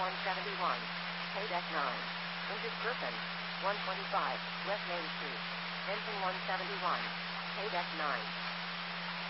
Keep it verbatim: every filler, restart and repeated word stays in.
one seventy-one. Paydeck nine. Injured Griffin. one twenty-five, West Main Street. Ensign one seventy-one. Paydeck nine.